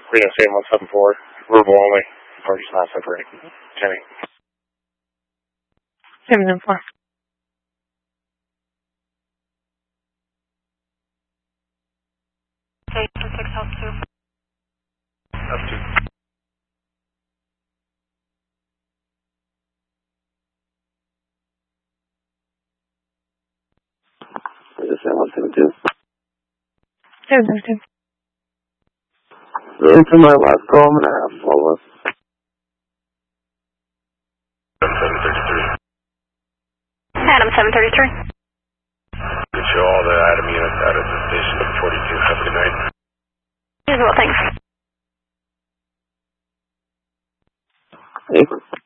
Reno State 174, verbal only. Parties not separating. Jenny. 704. Okay, 6 Health 2. Health 2. Is this 172? 702. Into my last call, I'm going to have follow-up. 733. Adam 733. You show all the Adam units out of the station 42. Have a good night. As well, thanks. Hey.